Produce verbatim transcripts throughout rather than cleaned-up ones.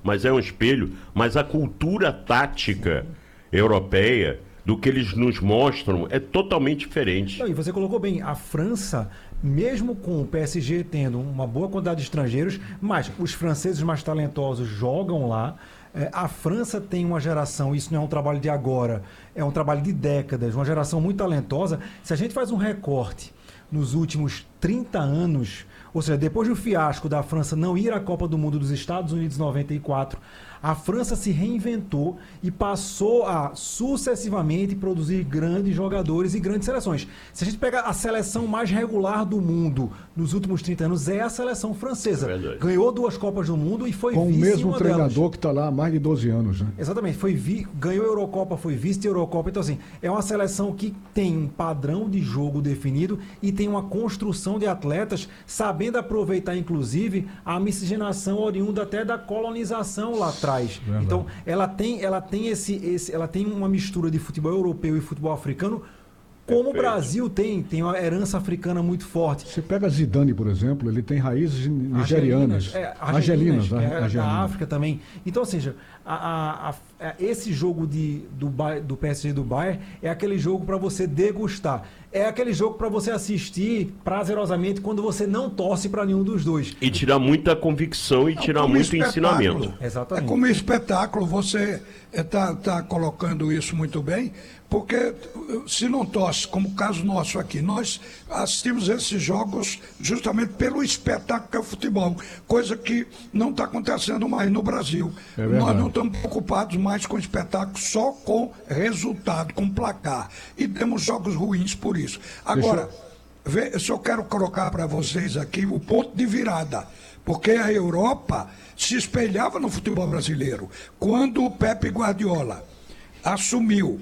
mas é um espelho, mas a cultura tática europeia, do que eles nos mostram, é totalmente diferente. Não, e você colocou bem, a França, mesmo com o P S G tendo uma boa quantidade de estrangeiros, mas os franceses mais talentosos jogam lá. É, a França tem uma geração, isso não é um trabalho de agora, é um trabalho de décadas, uma geração muito talentosa. Se a gente faz um recorte nos últimos trinta anos, ou seja, depois do fiasco da França não ir à Copa do Mundo dos Estados Unidos em noventa e quatro, a França se reinventou e passou a sucessivamente produzir grandes jogadores e grandes seleções. Se a gente pega a seleção mais regular do mundo nos últimos trinta anos, é a seleção francesa. É Ganhou duas Copas do Mundo e foi com vice o mesmo uma treinador delas. que está lá há mais de doze anos. Né? Exatamente, foi vi, ganhou a Eurocopa, foi vice de Eurocopa. Então, assim, é uma seleção que tem um padrão de jogo definido e tem uma construção de atletas, sabendo aproveitar, inclusive, a miscigenação oriunda até da colonização lá atrás. Verdade. Então, ela tem, ela tem esse, esse, ela tem uma mistura de futebol europeu e futebol africano, como o Brasil tem, tem uma herança africana muito forte. Você pega Zidane, por exemplo, ele tem raízes nigerianas, é, argelinas, argelinas, é, argelinas. Da África também. Então, ou seja, a, a, a, esse jogo de, do, do P S G e do Bayern é aquele jogo para você degustar. É aquele jogo para você assistir prazerosamente quando você não torce para nenhum dos dois. E tirar muita convicção e é tirar muito ensinamento. Exatamente. É como espetáculo, você está tá colocando isso muito bem, porque se não torce, como o caso nosso aqui, nós assistimos esses jogos justamente pelo espetáculo que é o futebol, coisa que não está acontecendo mais no Brasil. É nós não estamos preocupados mais com espetáculo, só com resultado, com placar. E temos jogos ruins por isso. Agora, Deixa... eu só quero colocar para vocês aqui o ponto de virada, porque a Europa se espelhava no futebol brasileiro. Quando o Pepe Guardiola assumiu,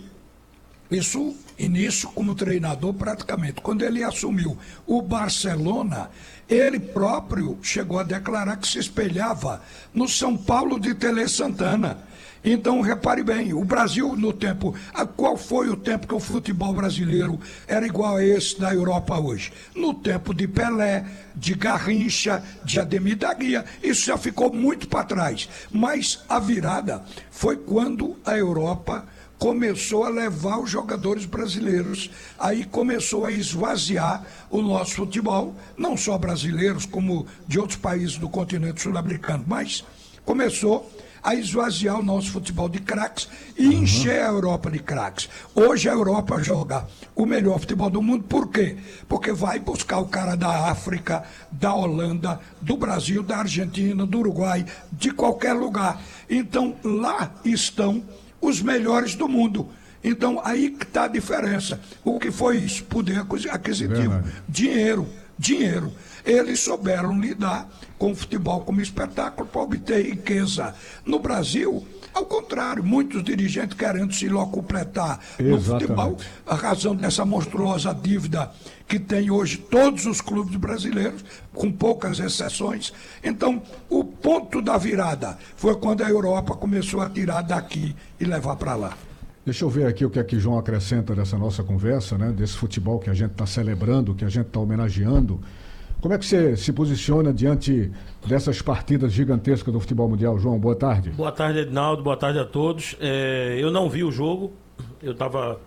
isso, início como treinador praticamente, quando ele assumiu o Barcelona, ele próprio chegou a declarar que se espelhava no São Paulo de Tele Santana. Então, repare bem, o Brasil no tempo, qual foi o tempo que o futebol brasileiro era igual a esse da Europa hoje? No tempo de Pelé, de Garrincha, de Ademir da Guia, isso já ficou muito para trás. Mas a virada foi quando a Europa começou a levar os jogadores brasileiros, aí começou a esvaziar o nosso futebol, não só brasileiros, como de outros países do continente sul-americano, mas começou a esvaziar o nosso futebol de craques e encher a Europa de craques. Hoje a Europa joga o melhor futebol do mundo, por quê? Porque vai buscar o cara da África, da Holanda, do Brasil, da Argentina, do Uruguai, de qualquer lugar. Então lá estão os melhores do mundo. Então, aí que está a diferença. O que foi isso? Poder aquisitivo. Verdade. Dinheiro. Dinheiro. Eles souberam lidar com o futebol como espetáculo para obter riqueza. No Brasil, ao contrário, muitos dirigentes querendo se locupletar no futebol, a razão dessa monstruosa dívida que tem hoje todos os clubes brasileiros, com poucas exceções. Então, o ponto da virada foi quando a Europa começou a tirar daqui e levar para lá. Deixa eu ver aqui o que é que João acrescenta dessa nossa conversa, né? Desse futebol que a gente está celebrando, que a gente está homenageando. Como é que você se posiciona diante dessas partidas gigantescas do futebol mundial? João, boa tarde. Boa tarde, Edinaldo, boa tarde a todos. É, eu não vi o jogo, eu estava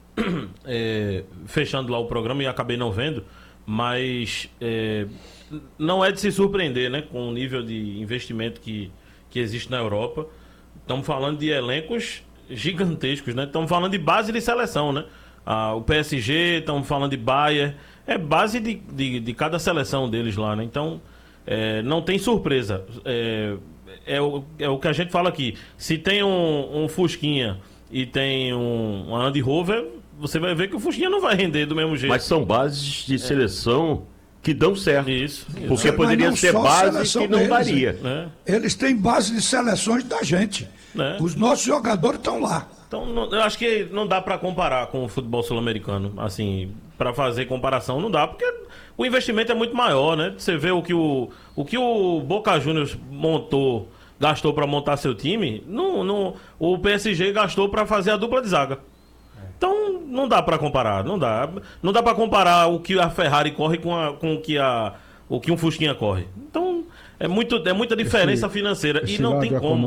é, fechando lá o programa e acabei não vendo, mas é, não é de se surpreender, né, com o nível de investimento que, que existe na Europa. Estamos falando de elencos gigantescos, né? Estamos falando de base de seleção, né? Ah, o P S G, estamos falando de Bayern, é base de, de, de cada seleção deles lá, né? Então, é, não tem surpresa. É, é, o, é o que a gente fala aqui. Se tem um, um Fusquinha e tem um, um Land Rover, você vai ver que o Fusquinha não vai render do mesmo jeito. Mas são bases de seleção é. que dão certo. Isso. Porque isso. poderia ser base que não deles, daria. É. Eles têm base de seleções da gente. É. Os nossos jogadores estão lá. Então, não, eu acho que não dá para comparar com o futebol sul-americano, assim, para fazer comparação não dá, porque o investimento é muito maior, né? Você vê o que o, o, que o Boca Juniors montou, gastou para montar seu time, não, não, o P S G gastou para fazer a dupla de zaga. Então, não dá para comparar, não dá. Não dá para comparar o que a Ferrari corre com, a, com o, que a, o que um Fusquinha corre. Então, é, muito, é muita diferença esse, financeira esse e não tem como.